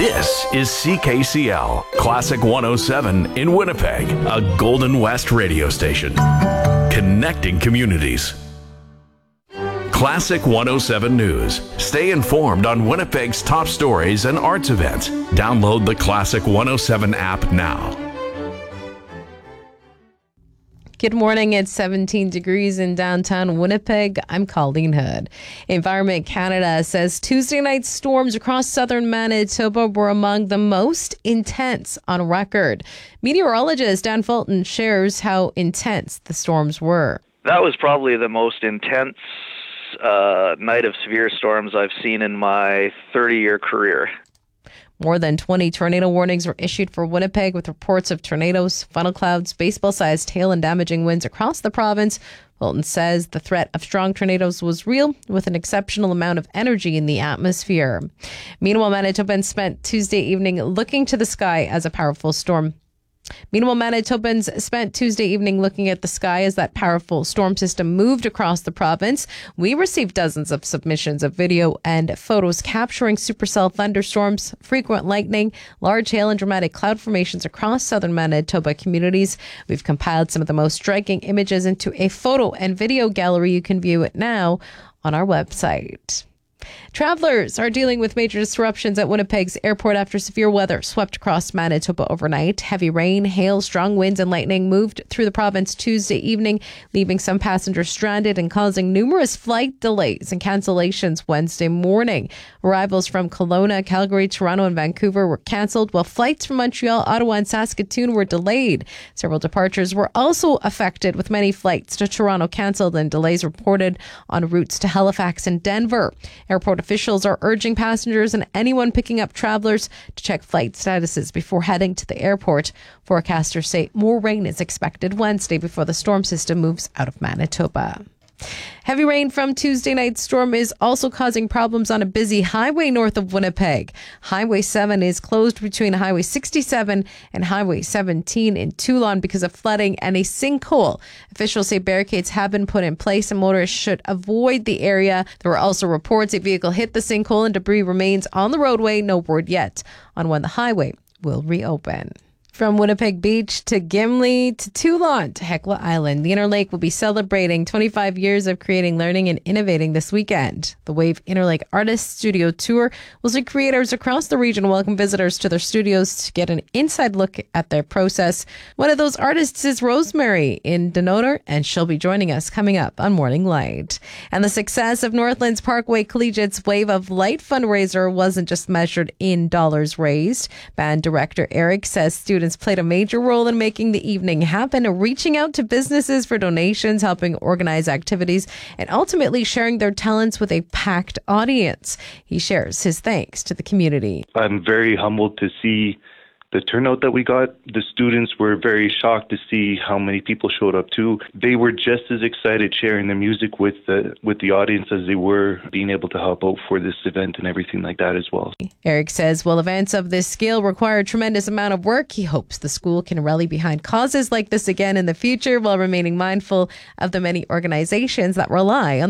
This is CKCL, Classic 107 in Winnipeg, a Golden West radio station. Connecting communities. Classic 107 News. Stay informed on Winnipeg's top stories and arts events. Download the Classic 107 app now. Good morning. It's 17 degrees in downtown Winnipeg. I'm Colleen Hood. Environment Canada says Tuesday night storms across southern Manitoba were among the most intense on record. Meteorologist Dan Fulton shares how intense the storms were. That was probably the most intense night of severe storms I've seen in my 30-year career. More than 20 tornado warnings were issued for Winnipeg, with reports of tornadoes, funnel clouds, baseball-sized hail, and damaging winds across the province. Fulton says the threat of strong tornadoes was real, with an exceptional amount of energy in the atmosphere. Meanwhile, Manitobans spent Tuesday evening looking to the sky as a powerful storm looking at the sky as that powerful storm system moved across the province. We received dozens of submissions of video and photos capturing supercell thunderstorms, frequent lightning, large hail, and dramatic cloud formations across southern Manitoba communities. We've compiled some of the most striking images into a photo and video gallery. You can view it now on our website. Travelers are dealing with major disruptions at Winnipeg's airport after severe weather swept across Manitoba overnight. Heavy rain, hail, strong winds, and lightning moved through the province Tuesday evening, leaving some passengers stranded and causing numerous flight delays and cancellations Wednesday morning. Arrivals from Kelowna, Calgary, Toronto, and Vancouver were cancelled, while flights from Montreal, Ottawa, and Saskatoon were delayed. Several departures were also affected, with many flights to Toronto cancelled and delays reported on routes to Halifax and Denver. Airport officials are urging passengers and anyone picking up travelers to check flight statuses before heading to the airport. Forecasters say more rain is expected Wednesday before the storm system moves out of Manitoba. Heavy rain from Tuesday night's storm is also causing problems on a busy highway north of Winnipeg. Highway 7 is closed between Highway 67 and Highway 17 in Toulon because of flooding and a sinkhole. Officials say barricades have been put in place and motorists should avoid the area. There were also reports a vehicle hit the sinkhole and debris remains on the roadway. No word yet on when the highway will reopen. From Winnipeg Beach to Gimli to Toulon to Hecla Island, the Interlake will be celebrating 25 years of creating, learning, and innovating this weekend. The Wave Interlake Artist Studio Tour will see creators across the region welcome visitors to their studios to get an inside look at their process. One of those artists is Rosemary in Denoter, and she'll be joining us coming up on Morning Light. And the success of Northlands Parkway Collegiate's Wave of Light fundraiser wasn't just measured in dollars raised. Band director Eric says students played a major role in making the evening happen, reaching out to businesses for donations, helping organize activities, and ultimately sharing their talents with a packed audience. He shares his thanks to the community. I'm very humbled to see the turnout that we got. The students were very shocked to see how many people showed up too. They were just as excited sharing the music with the audience as they were being able to help out for this event and everything like that as well. Eric says while events of this scale require a tremendous amount of work, he hopes the school can rally behind causes like this again in the future while remaining mindful of the many organizations that rely on